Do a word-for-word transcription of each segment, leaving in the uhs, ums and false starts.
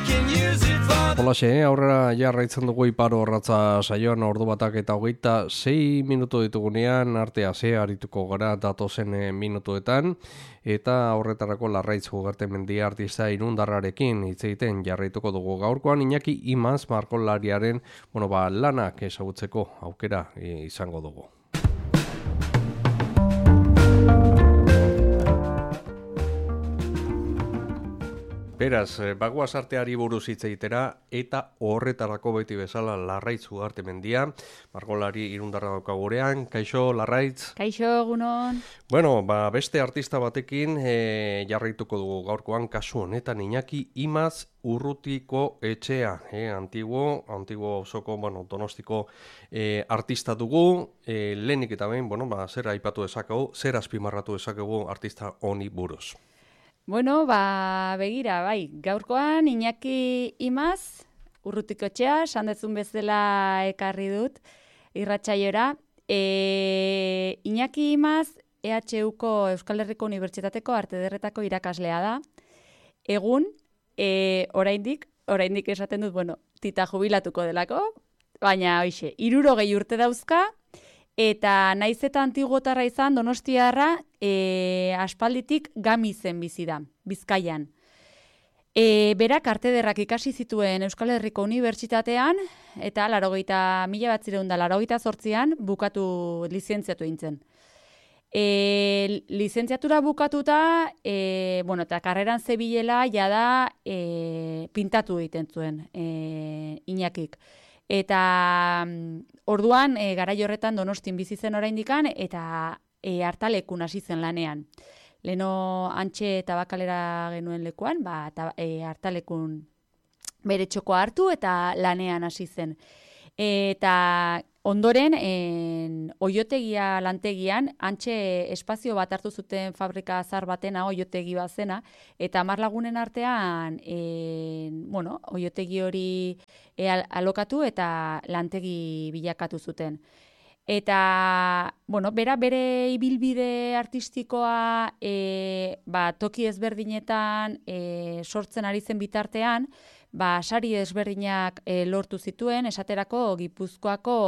Holaxe, aurrera jarraitzen dugu iparo horratza saioan ordu batak eta hogeita sei minutu ditugunean artea ze arituko gara datozen minutuetan eta horretarako Larraitz Ugarte Mendia artista Irundarrarekin hitz egiten jarraituko dugu gaurkoan. Iñaki Imaz margolariaren bueno, ba, lanak ezagutzeko aukera e, izango dugu. Beraz, bagoaz arteari buruz hitz egitera eta horretarako beti bezala Larraitz Ugarte Mendia, margolari Irundarra dauka gurean. Kaixo, Larraitz? Kaixo, egunon. Bueno, ba, beste artista batekin e, jarraituko dugu gaurkoan kasu honetan Iñaki Imaz Urrutiko etxea, eh, antiguo, antiguo osoko, bueno, Donostiko eh, artista dugu, eh, lehenik eta behin, bueno, ba, zer aipatu dezakegu, zer azpimarratu dezakegu artista honi buruz. Bueno, ba, begira, bai, gaurkoan Iñaki Imaz, Urrutiko etxea, sandezun bezala ekarri dut, irratsaiora. E, Iñaki Imaz, E H Uko Euskal Herriko Unibertsitateko Arte Ederretako irakaslea da. Egun, e, oraindik, oraindik esaten dut, bueno, tita jubilatuko delako, baina hoixe, hirurogei urte dauzka, eta naiz eta antiguotarra izan Donostiarra e, aspalditik Gamizen bizi da, Bizkaian. E, berak arte ederrak ikasi zituen Euskal Herriko Unibertsitatean, eta larogeita, mila batzireun da larogeita zortzian bukatu lizentziatu eintzen. E, lizentziatura bukatuta, e, bueno, eta karreran zebilela jada e, pintatu egiten zuen e, Iñakik. Eta orduan, e, garai horretan Donostin bizi zen oraindikan eta e, hartalekun hasi zen lanean. Leno Antxe eta Bakalera genuen lekuan, ba, eta, e, hartalekun bere txokoa hartu eta lanean hasi zen. Eta ondoren, en, oiotegia lantegian, Antxe espazio bat hartu zuten fabrika zar batena, oiotegi bat zena, eta hamar lagunen artean, en, bueno, oiotegi hori e, alokatu eta lantegi bilakatu zuten. Eta, bueno, bera bere ibilbide artistikoa e, ba, toki ezberdinetan e, sortzen ari zen bitartean, ba, sari ezberdinak e, lortu zituen, esaterako Gipuzkoako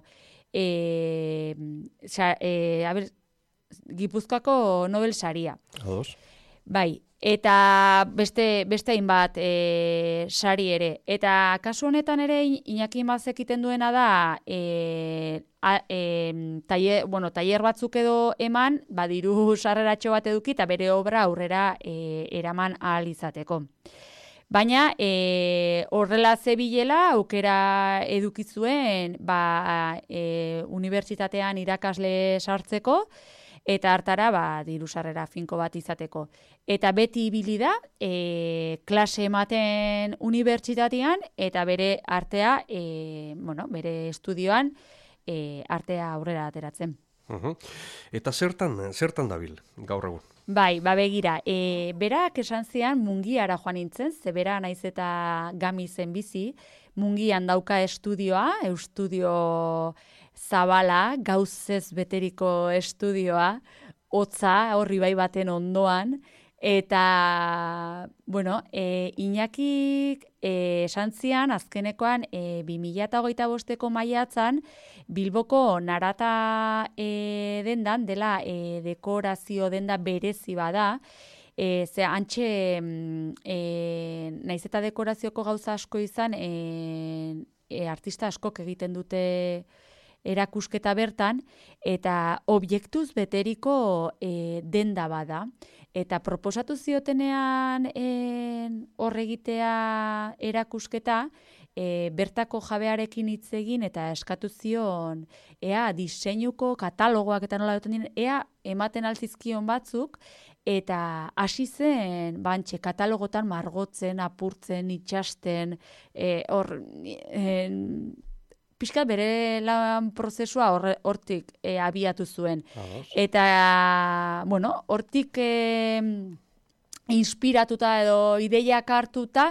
e, sa, e, aber, Gipuzkoako Nobel saria. Ados. Bai, eta beste beste hainbat e, sari ere. Eta kasu honetan ere Iñaki Imazek egiten duena da e, a, e, tailer, bueno, tailer batzuk edo eman, badiru sarreratxo bat eduki eta bere obra aurrera e, eraman ahal izateko. Baina e, horrela zebilela aukera eduki zuen ba, e, unibertsitatean irakasle sartzeko, eta hartara ba, diru sarrera finko bat izateko. Eta beti ibili da, e, klase ematen unibertsitatean, eta bere artea, e, bueno, bere estudioan e, artea aurrera ateratzen. Uh-huh. Eta zertan, zertan dabil gaur egun? Bai, ba begira, e, berak esan zian Mungiara joan nintzen, ze bera naiz eta Gamizen bizi, Mungian dauka estudioa, estudio zabala, gauzez beteriko estudioa, hotza, horri bai baten ondoan, eta, bueno, e, Iñakik e, esan zian, azkenekoan, e, bi mila hogeita bosteko maiatzan, Bilboko Narata e, dendan, dela e, dekorazio denda berezi bada, e, ze Antxe, e, naiz eta dekorazioko gauza asko izan, e, e, artista askok egiten dute erakusketa bertan, eta objektuz beteriko e, denda bada. Eta proposatu ziotenean hor egitea erakusketa, e, bertako jabearekin hitz egin eta eskatu zion, ea diseinuko katalogoak eta nola duten dien, ea ematen altzizkion batzuk, eta hasi zen, bantxe, katalogotan margotzen, apurtzen, itxasten, hor... E, pixka bere lan prozesua hortik e, abiatu zuen. Ados. Eta, bueno, hortik e, inspiratuta edo ideiak hartuta,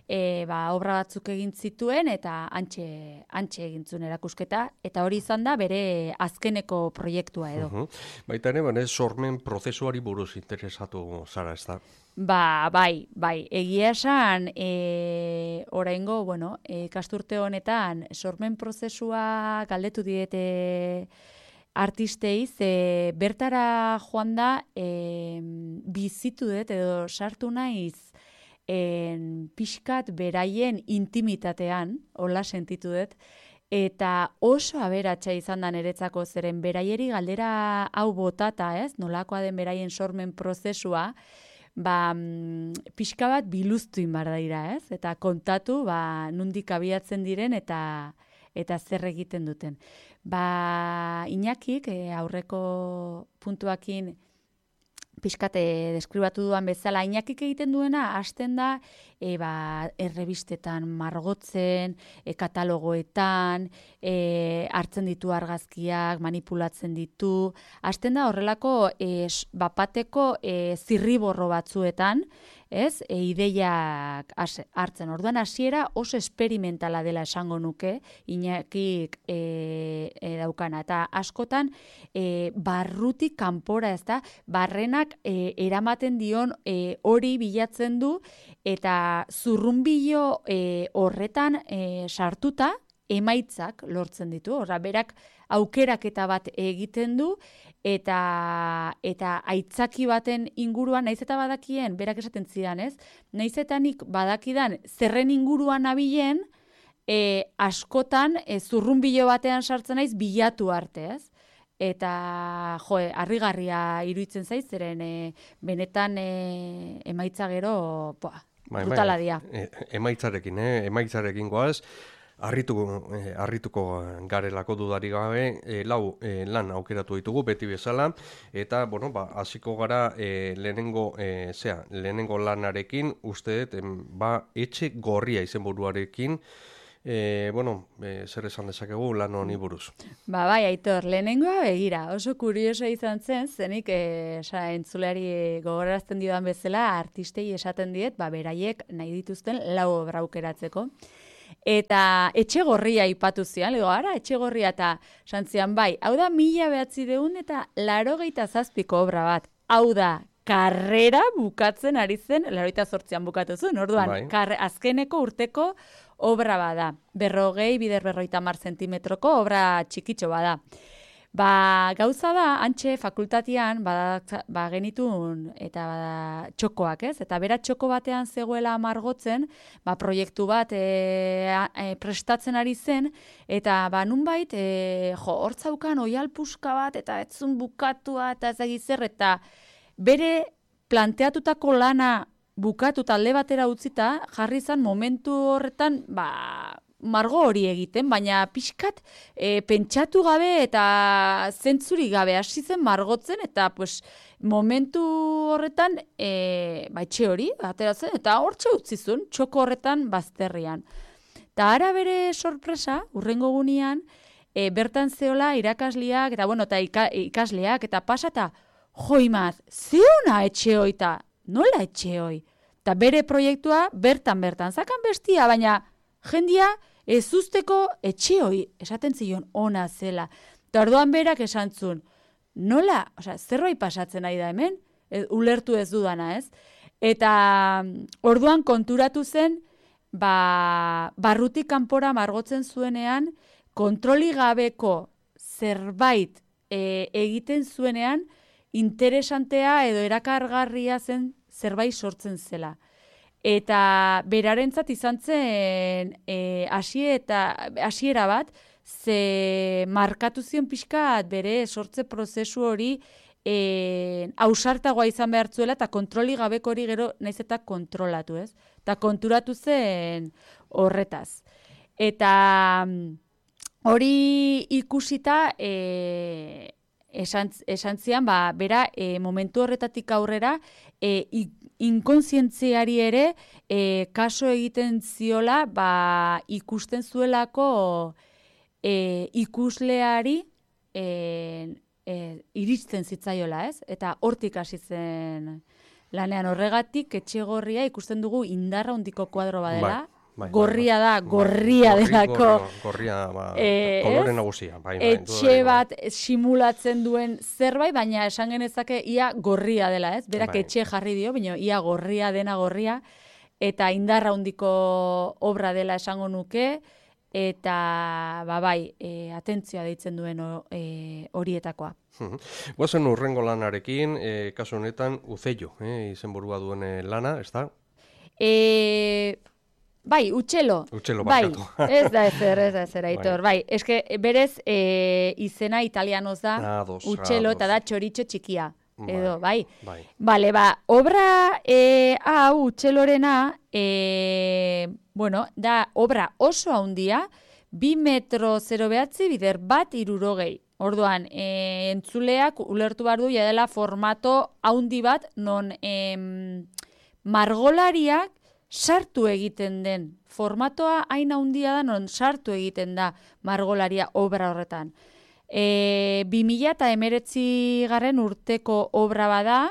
e, ba, obra batzuk egin zituen eta antxe, antxe egin zuen erakusketa, eta hori izan da bere azkeneko proiektua edo. Uh-huh. Baita ere, bane, sormen prozesuari buruz interesatu zara, ez da? Ba, bai, bai, egia esan, e, oraingo, bueno, ikasturte honetan, sormen prozesua galdetu diete artistei, ze bertara joan da, e, bizitu dut edo sartu naiz, en, pixkat beraien intimitatean, hola sentitu dut, eta oso aberatsa izan da niretzako, zeren beraieri galdera hau botata, ez? Nolakoa den beraien sormen prozesua, ba, pixka bat biluztuin bar dira, ez? Eta kontatu, ba, nundik abiatzen diren eta eta zer egiten duten. Ba, Iñakik, e, aurreko puntuakin pixkate deskribatu duan bezala, Iñakik egiten duena, hasten da, e, ba, errebistetan margotzen, e, katalogoetan, e, hartzen ditu argazkiak, manipulatzen ditu, hasten da horrelako e, bapateko e, zirriborro batzuetan, ez, e, ideiak hartzen. Orduan hasiera oso esperimentala dela esango nuke, Iñakik e, e, daukana, eta askotan e, barrutik kanpora, ez da, barrenak e, eramaten dion e, hori bilatzen du, eta zurrunbilo e, horretan e, sartuta emaitzak lortzen ditu. Horra, berak aukeraketa bat egiten du, eta eta aitzaki baten inguruan, naiz eta badakien, berak esaten zidan, ez? Naiz eta nik badakidan zerren inguruan nabilen, e, askotan e, zurrunbilo batean sartzen naiz bilatu arte, ez? Eta, jo, harrigarria iruditzen zaiz, zeren e, benetan e, emaitza gero, boa, bai, brutala bai, dia. e, emaitzarekin, eh? emaitzarekin goaz, Arrituko, eh, arrituko garelako dudari gabe, eh, lau eh, lan aukeratu ditugu beti bezala, eta, bueno, ba, hasiko gara eh, lehenengo, eh, zea, lehenengo lanarekin, uste dut, em, ba, etxe gorria izenburuarekin, eh, bueno, eh, zer esan dezakegu lan honi buruz. Ba, bai, Aitor, lehenengoa begira, oso kurioso izan zen, zenik eh, sa, entzuleari gogorarazten didan bezala, artistei esaten diet, ba, beraiek nahi dituzten lau obra aukeratzeko. Eta etxe gorria ipatu zian, lego, ara, etxe gorria eta santzian, bai, hau da mila behatzi deun eta larogeita zazpiko obra bat. Hau da, karrera bukatzen ari zen, larogeita zortzian bukatu zuen, orduan, bai. karre, azkeneko urteko obra bada. Berrogei, bider berroita mar zentimetroko obra txikitxo bada. Ba, gauza da, antxe fakultatian, bada, ba, genitun, eta bada, txokoak, ez? Eta bera txoko batean zegoela margotzen, ba, proiektu bat e, e, prestatzen ari zen, eta, ba, nunbait, e, jo, hortzaukan oialpuska bat, eta etzun bukatua, eta ez zer, eta bere planteatutako lana bukatu talde batera utzita, jarri zen momentu horretan, ba, margo hori egiten, baina pixkat e, pentsatu gabe eta zentzuri gabe hasi zen margotzen, eta pues, momentu horretan e, ba, etxe hori ateratzen, eta hortxe utzizun, txoko horretan bazterrian. Eta ara bere sorpresa, urrengo gunean, e, bertan zeola irakasleak, eta bueno, eta ika, ikasleak, eta pasata, joimaz, zeona etxe hoi, eta nola etxe hoi? Eta bere proiektua bertan-bertan, zakan bestia, baina jendia ez usteko etxe hoi, esaten zion ona zela. Eta orduan berak esan zuen, nola, osea, zerbait pasatzen ari da hemen, e, ulertu ez dudana, ez? Eta orduan konturatu zen, ba, barrutik kanpora margotzen zuenean, kontroli gabeko zerbait e, egiten zuenean, interesantea edo erakargarria zen zerbait sortzen zela. Eta berarentzat izan zen e, eta hasiera bat, ze markatu zion pixkat bere sortze prozesu hori e, ausartagoa izan behar zuela, eta kontroli gabeko hori gero naiz eta kontrolatu, ez? Eta konturatu zen horretaz. Eta hori ikusita e, esan, esan zian, ba, bera e, momentu horretatik aurrera e, inkontzientziari ere e, kaso egiten ziola, ba, ikusten zuelako e, ikusleari e, e, iristen zitzaiola, ez? Eta hortik hasi zen lanean. Horregatik, Etxegorria ikusten dugu indarra hondiko kuadro badela, bai, bai, gorria bai, da, bai, gorria gorri, delako. Gorri, gorria, ba, eh, kolore nagusia. Bai, bai, etxe bat simulatzen duen zerbait, baina esan genezake ia gorria dela, ez? Berak bai. etxe jarri dio, baina ia gorria dena gorria, eta indarra hondiko obra dela esango nuke, eta ba bai, e, atentzioa deitzen duen e, horietakoa. Guazen urrengo lanarekin, e, kasu honetan, Uzello, eh, izenburua duen lana, ez da? E, bai, Utxelo. Utxelo, bai, barkatu. ez da ezer, ez da ezer, Aitor. Bai, eske berez e, izena italianoz da, Ados, Utxelo, ados. eta da txoritxo txikia. Edo, bai. bai. Bale, ba, obra e, hau, Utxelorena, e, bueno, da obra oso handia, bi metro zero behatzi bider bat irurogei. Orduan, e, entzuleak ulertu behar du dela formato handi bat, non em, margolariak sartu egiten den. Formatoa hain handia da, non sartu egiten da margolaria obra horretan. E, bi mila eta hemeretzi garren urteko obra bada,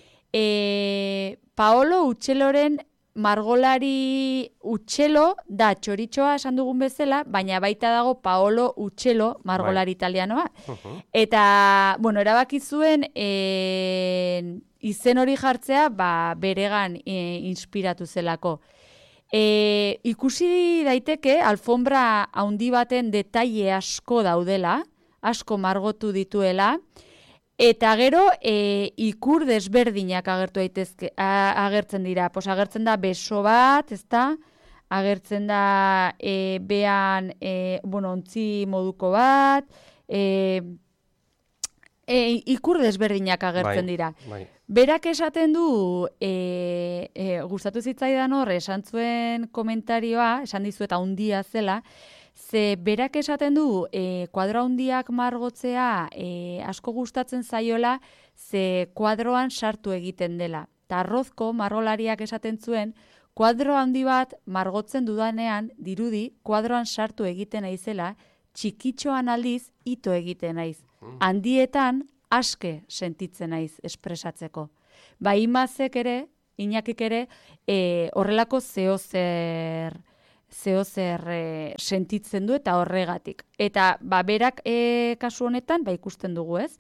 e, Paolo Utxeloren margolari Utxelo da txoritxoa esan dugun bezala, baina baita dago Paolo Utxelo margolari italianoa. Uh-huh. Eta, bueno, erabaki zuen e, izen hori jartzea, ba, beregan e, inspiratu zelako. E, ikusi daiteke, alfombra handi baten detaile asko daudela, asko margotu dituela, eta gero e, ikur desberdinak agertu daitezke, a, agertzen dira. Pos, agertzen da beso bat, ezta? Agertzen da e, bean e, bueno, ontzi moduko bat, e, e, ikur desberdinak agertzen bai, dira. Bai. Berak esaten du, e, e, gustatu zitzaidan hor, esan zuen komentarioa, esan dizu eta handia zela, ze berak esaten du, e, kuadro handiak margotzea e, asko gustatzen zaiola, ze kuadroan sartu egiten dela. Ta Arrozko margolariak esaten zuen, kuadro handi bat margotzen dudanean, dirudi, kuadroan sartu egiten naizela, txikitxoan aldiz, ito egiten naiz. Handietan, aske sentitzen naiz espresatzeko. Ba, Imazek ere, Iñakik ere, e, horrelako zehozer... zehozer e, sentitzen du eta horregatik. Eta ba, berak e, kasu honetan, ba, ikusten dugu ez,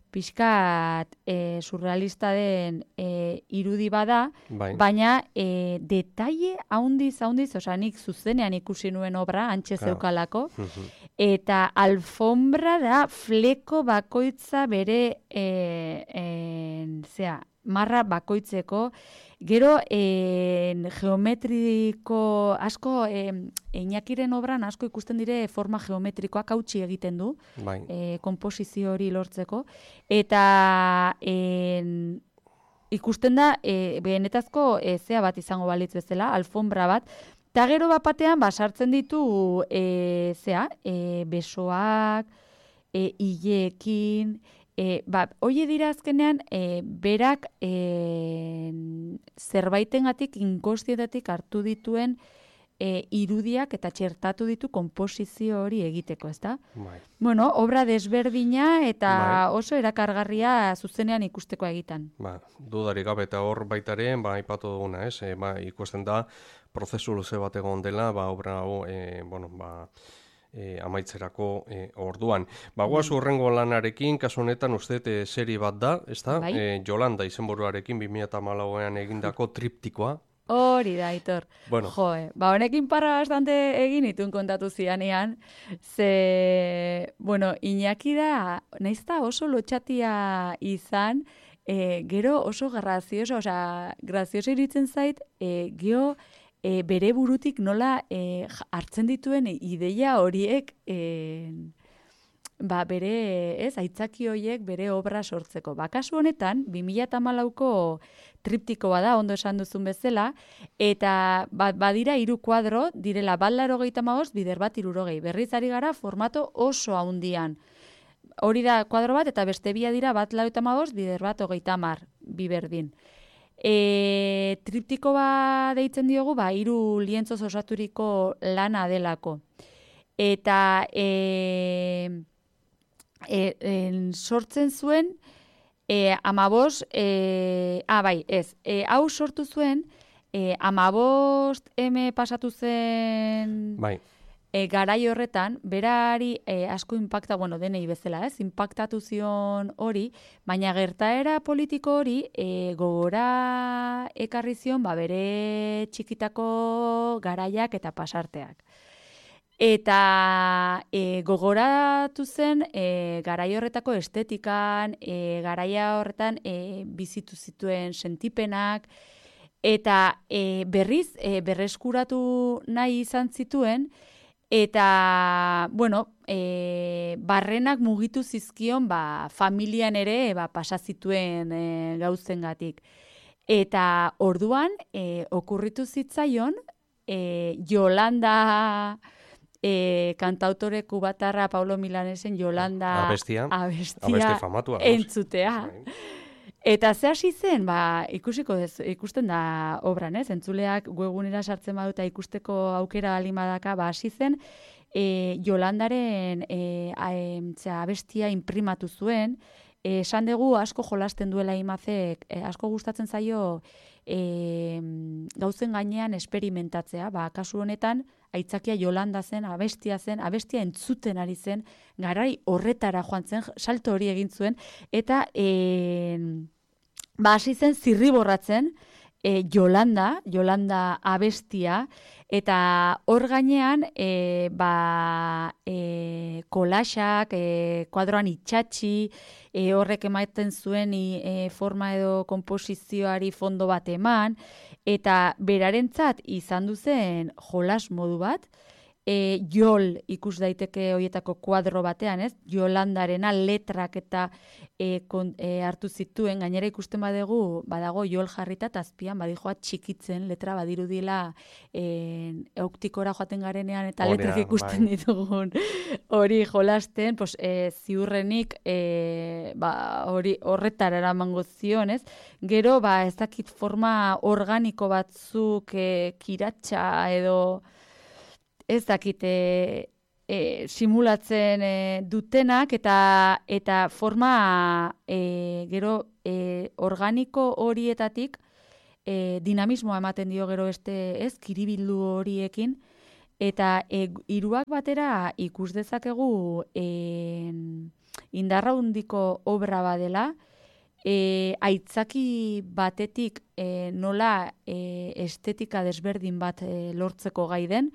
pixkat e, surrealista den e, irudi bada, bai. Baina e, detaile haundiz, haundiz, osea nik zuzenean ikusi nuen obra, antxe zeukalako, eta alfombra da fleko bakoitza bere, e, e, zera, marra bakoitzeko, gero en, geometriko asko, e, Iñakiren obran asko ikusten dire forma geometrikoak hautsi egiten du, bai. e, komposizio hori lortzeko, eta en, ikusten da e, benetazko e, zea bat izango balitz bezala, alfombra bat, eta gero bat batean basartzen ditu e, zea, e, besoak, e, hileekin, E, ba, oie dira azkenean, e, berak e, zerbaitengatik, inkostietatik hartu dituen e, irudiak eta txertatu ditu konposizio hori egiteko, ezta? Bai. Bueno, obra desberdina eta bai. Oso erakargarria zuzenean ikusteko egitan. Ba, dudarik gabe eta hor baitaren, ba, ipatu duguna, ez? E, ba, ikusten da, prozesu luze bat egon dela, ba, obra hau, e, bueno, ba, E, amaitzerako e, orduan. Bagoaz urrengo lanarekin, kasu honetan uste e, seri bat da, ezta? Bai? E, Jolanda izenburuarekin bi mila hamalauean egindako triptikoa. Hori da, Aitor. Bueno. Joe, ba honekin parra bastante egin itun kontatu zianean, ze, bueno, Iñaki da, naizta oso lotxatia izan, e, gero oso grazioso, osea, grazioso iritzen zait, e, gero, E, bere burutik nola e, hartzen dituen ideia horiek e, ba, bere, ez, aitzaki horiek bere obra sortzeko. Ba, kasu honetan, bi mila hamalauko triptiko bada, ondo esan duzun bezala, eta ba, badira hiru kuadro, direla bat laurogeita hamabost, bider bat hirurogei. Berriz ari gara formato oso handian. Hori da kuadro bat, eta beste bia dira bat laurogeita hamabost, bider bat hogeita hamar, bi berdin. E, triptiko ba deitzen diogu, ba, hiru lientzoz osaturiko lana delako. Eta e, e, en, sortzen zuen E, amabos, e, ah, bai, ez, e, hau sortu zuen, e, amabost eme pasatu zen... Bai. E, garai horretan, berari e, asko impacta, bueno, denei bezala, ez, impactatu zion hori, baina gertaera politiko hori e, gogora ekarri zion, ba, bere txikitako garaiak eta pasarteak. Eta e, gogoratu zen e, garai horretako estetikan, e, garaia horretan e, bizitu zituen sentipenak, eta e, berriz e, berreskuratu nahi izan zituen, eta, bueno, e, barrenak mugitu zizkion ba, familian ere ba, pasazituen e, gauzengatik. Eta orduan, e, okurritu zitzaion, e, Yolanda... E, kantautore kubatarra Paulo Milanesen Yolanda abestia, abestia abeste famatua, entzutea. Eta ze hasi zen, ba, ikusiko ez, ikusten da obran, ez? Entzuleak webgunera sartzen baduta ikusteko aukera alimadaka, ba, hasi zen, e, Yolandaren e, a, e, zera, abestia imprimatu zuen, e, esan dugu asko jolasten duela Imazek, e, asko gustatzen zaio e, gauzen gainean esperimentatzea, ba, kasu honetan, aitzakia Yolanda zen, abestia zen, abestia entzuten ari zen, garai horretara joan zen, salto hori egin zuen, eta e, ba, hasi zen zirriborratzen e, Yolanda, Yolanda abestia, eta hor gainean e, ba, e, kolaxak, e, kuadroan itxatxi, e, horrek ematen zuen e, forma edo komposizioari fondo bat eman, eta berarentzat izan duzen jolas modu bat, e, jol ikus daiteke horietako kuadro batean, ez? Yolandarena letrak eta e, kon, e, hartu zituen, gainera ikusten badegu, badago jol jarrita eta azpian badijoa txikitzen, letra badirudila e, optikora joaten garenean eta Orea, letrak ikusten bai. ditugun hori jolasten, pues, e, ziurrenik e, ba, hori horretara eramango zion, ez? Gero, ba, ez dakit forma organiko batzuk e, kiratxa edo ez dakit e, e, simulatzen e, dutenak eta eta forma e, gero e, organiko horietatik e, dinamismoa ematen dio gero beste ez kiribildu horiekin eta e, hiruak batera ikus dezakegu e, indarra handiko obra badela. E, aitzaki batetik e, nola e, estetika desberdin bat e, lortzeko gai den,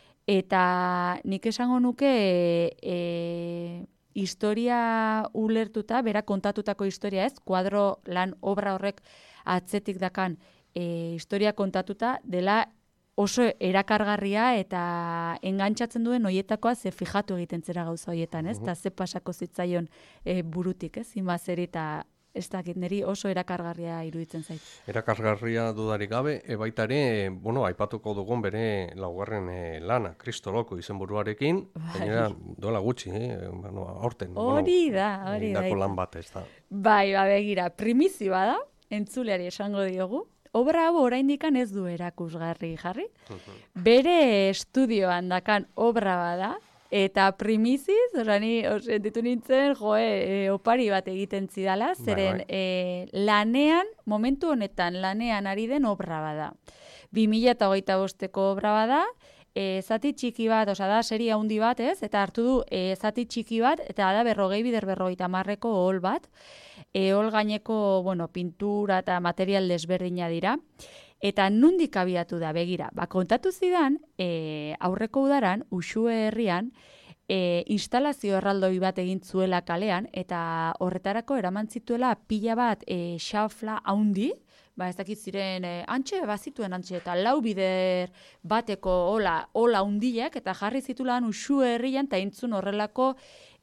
eta nik esango nuke e, historia ulertuta, bera kontatutako historia ez, kuadro lan obra horrek atzetik dakan e, historia kontatuta dela oso erakargarria eta engantzatzen duen hoietakoa ze fijatu egiten zera gauza hoietan, ez? Eta ze pasako zitzaion e, burutik, ez? Inbazeri eta ez dakit, niri oso erakargarria iruditzen zait. Erakargarria dudarik gabe, e, baita ere, bueno, aipatuko dugun bere laugarren e, lana, Kristoloko izenburuarekin, gainera duela gutxi, eh? bueno, aurten. Hori bueno, da, hori da. Dako lan bat ez da. Bai, ba, begira, primizioa da, entzuleari esango diogu, obra hau oraindikan ez du erakusgarri jarri, bere estudioan dakan obra bada, eta primiziz, orani, sentitu nintzen, joe, e, opari bat egiten zidala, zeren bai, bai. E, lanean, momentu honetan lanean ari den obra bada. bi mila hogeita bosteko obra bada, e, zati txiki bat, osa da, serie handi bat, ez? Eta hartu du, e, zati txiki bat, eta da berrogei bider berrogeita marreko ohol bat, e, ohol gaineko, bueno, pintura eta material desberdina dira, eta nundik abiatu da, begira, ba, kontatu zidan, e, aurreko udaran, Uxue herrian, e, instalazio erraldoi bat egin zuela kalean, eta horretarako eraman zituela pila bat e, xafla haundi, ba, ez dakit ziren, e, antxe, bazituen antxe, eta lau bider bateko hola, hola hundiak, eta jarri zitulan Uxue herrian, eta intzun horrelako,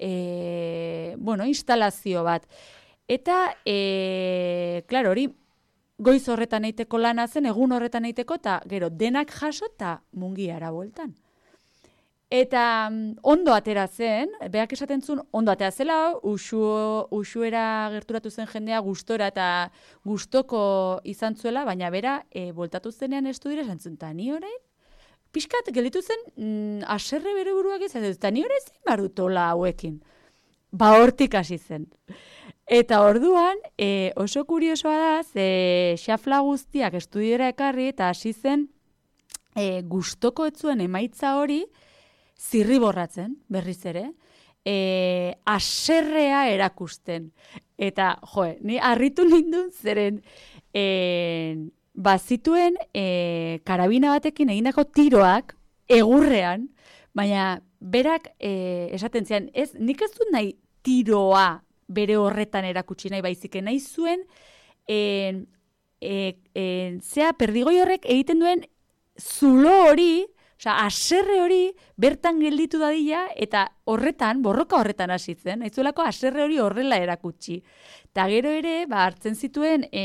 e, bueno, instalazio bat. Eta, e, klaro, hori, goiz horretan eiteko lana zen, egun horretan eiteko, eta gero denak jaso eta mungiara bueltan. Eta ondo atera zen, beak esaten zuen, ondo atera zela, usu, usuera gerturatu zen jendea gustora eta gustoko izan zuela, baina bera, e, bueltatu zenean estudira esan zuen, eta ni orain, pixkat gelditu zen, mm, aserre bere buruak izan, eta ni orain zein barutola hauekin. Ba hortik hasi zen. Eta orduan, e, oso kuriosoa da, ze xafla guztiak estudiera ekarri eta hasi zen e, gustoko etzuen emaitza hori zirriborratzen, berriz ere, e, aserrea erakusten. Eta, joe, ni harritu nindun zeren e, bazituen e, karabina batekin egindako tiroak egurrean, baina berak e, esaten zian, ez, nik ez dut nahi tiroa bere horretan erakutsi nahi baizik, nahi zuen e, e, e, zea perdigoi horrek egiten duen zulo hori, osea, aserre hori bertan gelditu dadila eta horretan, borroka horretan hasi zen, nahi zuelako aserre hori horrela erakutsi. Eta gero ere, ba, hartzen zituen e,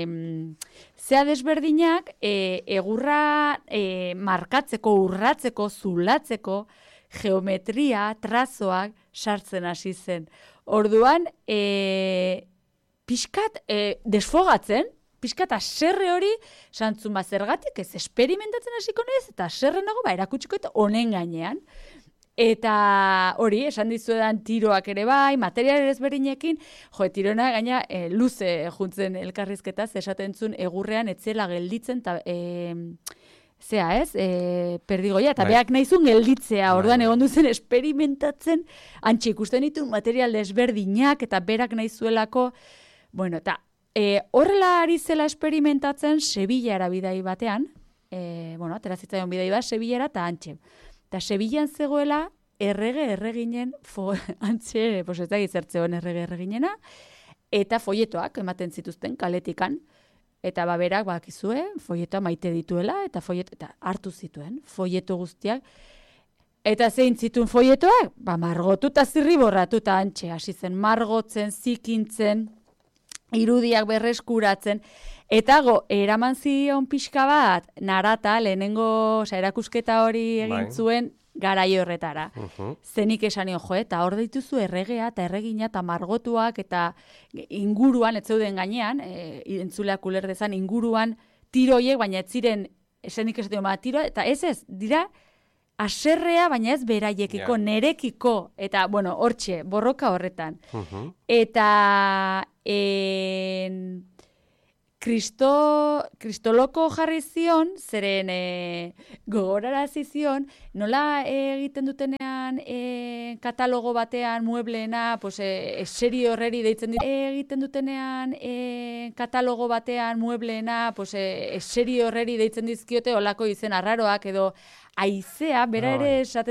zea desberdinak e, egurra e, markatzeko, urratzeko, zulatzeko, geometria, trazoak sartzen hasi zen. Orduan, e, pixkat e, desfogatzen, pixkat aserre hori, santzun ba zergatik, ez esperimentatzen hasiko nez, eta aserre nago, ba, erakutsiko eta honen gainean. Eta hori, esan dizuedan tiroak ere bai, material ezberdinekin, jo, tirona gaina e, luze juntzen elkarrizketaz, esaten zuen egurrean etzela gelditzen, eta e, zea ez, e, perdigoia, eta bai. Beak nahizun gelditzea, orduan bai. Egon duzen esperimentatzen, antxe ikusten ditu material desberdinak, eta berak nahizuelako, bueno, eta e, horrela ari zela esperimentatzen Sevillara bidai batean, e, bueno, aterazitzaion bidai bat, Sevillara eta antxe. Eta Sevillan zegoela errege erreginen, fo, antxe, pues ez da gizertzeon errege erreginena, eta foietoak ematen zituzten kaletikan, eta baberak bakizue, foietoa maite dituela, eta foieto, eta hartu zituen, foieto guztiak, eta zein zituen foietoak, ba margotu eta zirriborratu eta antxe, hasi zen margotzen, zikintzen, irudiak berreskuratzen, eta go, eraman zion pixka bat, narata, lehenengo, oza, erakusketa hori egin zuen, garai horretara. Uh-huh. Zenik esanio jo, eta hor dituzu erregea, eta erregina, eta margotuak, eta inguruan, ez zeuden gainean, e, entzuleak uler dezan, inguruan tiroiek, baina ez ziren, zenik esanio, ba, tiro, eta ez ez, dira, aserrea, baina ez beraiekiko, yeah. Nerekiko, eta, bueno, hortxe, borroka horretan. Uh-huh. Eta, en, Kristo, kristoloko jarri zion, zeren e, gogorarazi zion, nola egiten dutenean e, katalogo batean muebleena, pues, e, serio horreri deitzen dit, egiten dutenean e, katalogo batean muebleena, pues, e, serio horreri deitzen dizkiote olako izen arraroak edo aizea, bera ere esaten